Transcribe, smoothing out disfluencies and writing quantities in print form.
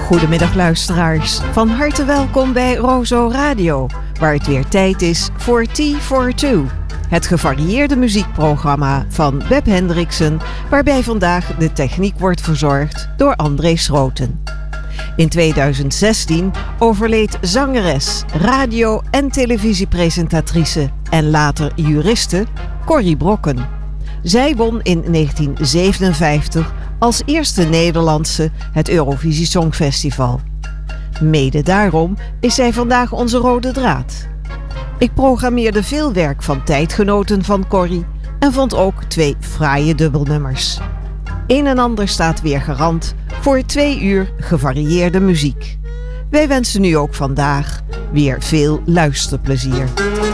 Goedemiddag luisteraars, van harte welkom bij Rozo Radio, waar het weer tijd is voor T42. Het gevarieerde muziekprogramma van Web Hendriksen, waarbij vandaag de techniek wordt verzorgd door André Schroten. In 2016 overleed zangeres, radio- en televisiepresentatrice en later juriste Corrie Brokken. Zij won in 1957 als eerste Nederlandse het Eurovisie Songfestival. Mede daarom is zij vandaag onze rode draad. Ik programmeerde veel werk van tijdgenoten van Corrie en vond ook 2 fraaie dubbelnummers. Een en ander staat weer garant voor 2 uur gevarieerde muziek. Wij wensen u ook vandaag weer veel luisterplezier.